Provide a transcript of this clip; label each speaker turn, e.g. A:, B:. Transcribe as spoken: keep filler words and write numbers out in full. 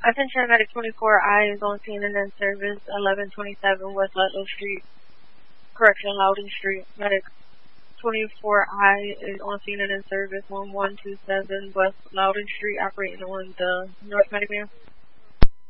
A: Attention, Medic twenty-four I is on scene and in service, eleven twenty-seven West Ludlow Street, correction, Loudon Street. Medic twenty-four I is on scene and in service, one one two seven West Loudon Street, operating on the North Medic Man.